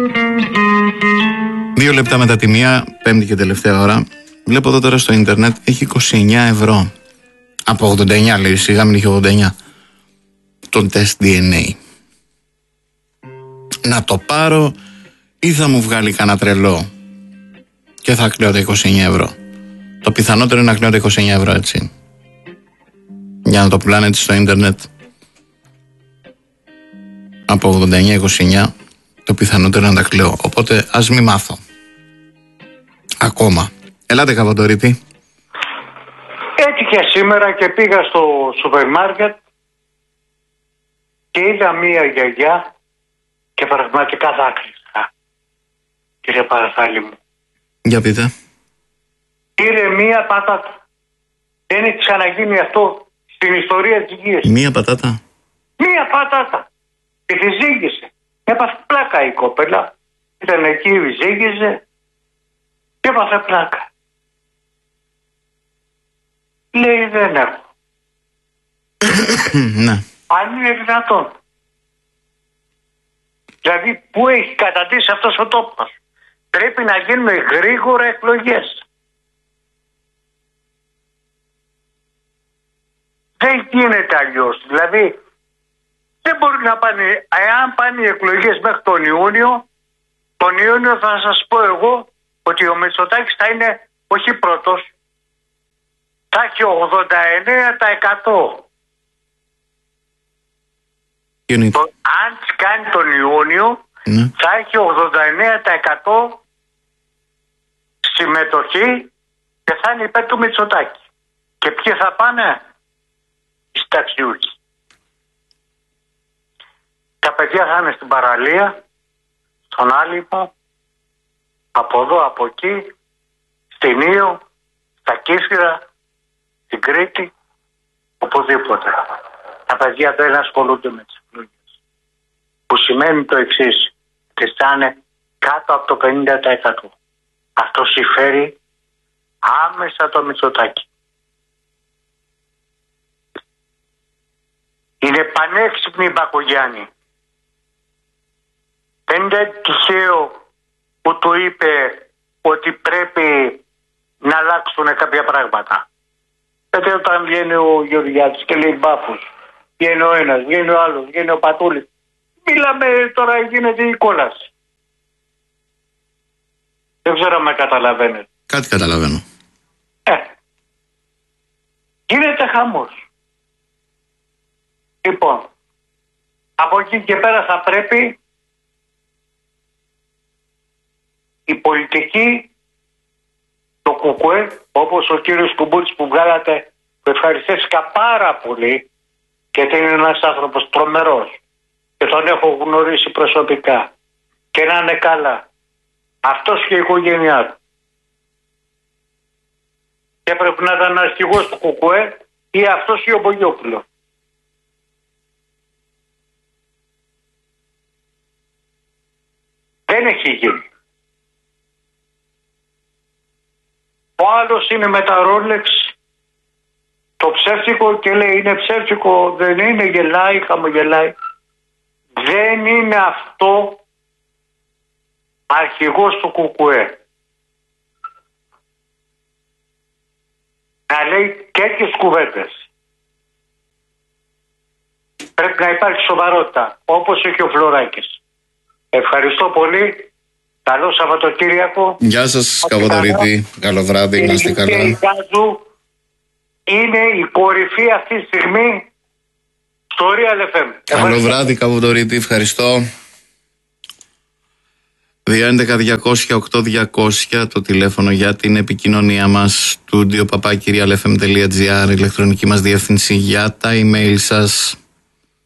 2 λεπτά μετά τη 1, πέμπτη και τελευταία ώρα. Βλέπω εδώ τώρα στο ίντερνετ έχει 29 ευρώ. Από 89 λέει, σιγά μην είχε 89. Τον τεστ DNA. Να το πάρω ή θα μου βγάλει κανένα τρελό και θα κλαίω τα 29 ευρώ. Το πιθανότερο είναι να κλαίω τα 29 ευρώ, έτσι. Για να το πουλάνε έτσι στο ίντερνετ. Από 89-29 το πιθανότερο είναι να τα κλαίω. Οπότε ας μη μάθω. Ακόμα. Ελάτε Καβαντορίτη. Έτυχε σήμερα και πήγα στο σούπερ μάρκετ και είδα μία γιαγιά και πραγματικά δάκρυσα. Κύριε Παραθάλη μου. Για πείτε. Πήρε μία πατάτα. Δεν έχει ξαναγίνει αυτό στην ιστορία της γης. Μία πατάτα. Μία πατάτα. Και τη ζήγησε. Έπαθε πλάκα η κοπέλα. Ήταν εκεί, ζήγησε και έπαθε πλάκα. Λέει δεν έχω. Ναι. Αν είναι δυνατόν. Δηλαδή πού έχει καταντήσει αυτός ο τόπος. Πρέπει να γίνουν γρήγορα εκλογές. Δεν γίνεται αλλιώς. Δηλαδή δεν μπορεί να πάνε. Εάν πάνε οι εκλογές μέχρι τον Ιούνιο θα σας πω εγώ ότι ο Μητσοτάκης θα είναι όχι πρώτος. Θα έχει 89%. Αν κάνει τον Ιούνιο, ναι, θα έχει 89% συμμετοχή και θα είναι υπέρ του Μητσοτάκη. Και ποιοι θα πάνε? Οι συνταξιούχοι. Τα παιδιά θα είναι στην παραλία, στον Άλυμο, από εδώ, από εκεί, στην Ήο, στα Κύθυρα, στην Κρήτη, οπουδήποτε. Τα παιδιά δεν ασχολούνται με τις εκλογές. Που σημαίνει το εξής, ότι θα είναι κάτω από το 50%. Αυτό συμφέρει άμεσα το Μητσοτάκη. Είναι πανέξυπνη η Μπακογιάννη. Δεν είναι τυχαίο που του είπε ότι πρέπει να αλλάξουν κάποια πράγματα. Γιατί όταν βγαίνει ο Γεωργιάδης και λέει μπάφους, βγαίνει ο ένας, βγαίνει ο άλλος, βγαίνει ο Πατούλης. Μιλάμε τώρα, γίνεται η κόλαση. Δεν ξέρω αν με καταλαβαίνετε. Κάτι καταλαβαίνω. Γίνεται χαμός. Λοιπόν, από εκεί και πέρα θα πρέπει η πολιτική, το ΚΚΕ, όπως ο κύριος Κουμπούρης που βγάλατε, που ευχαριστήθηκα πάρα πολύ, γιατί είναι ένας άνθρωπος τρομερός και τον έχω γνωρίσει προσωπικά και να είναι καλά αυτός και η οικογένειά του. Και πρέπει να ήταν αρχηγός του ΚΚΕ ή αυτός ή ο Μπογιόπουλος. Δεν έχει γίνει. Ο άλλος είναι με τα Ρόλεξ, το ψεύτικο, και λέει είναι ψεύτικο, δεν είναι, γελάει, χαμογελάει. Δεν είναι αυτό αρχηγός του ΚΚΕ. Να λέει τέτοιες κουβέντες. Πρέπει να υπάρχει σοβαρότητα, όπως έχει ο Φλωράκης. Ευχαριστώ πολύ. Καλό Σαββατοκύριακο. Γεια σας Καβαντορίτη. Καλό βράδυ, να είστε καλά. Η Κάζου είναι η κορυφή αυτή τη στιγμή στο Real FM. Καλό βράδυ Καβαντορίτη, ευχαριστώ. 211-200-8200 το τηλέφωνο για την επικοινωνία μας. Studio papakirialfm.gr, ηλεκτρονική μας διεύθυνση για τα email σας.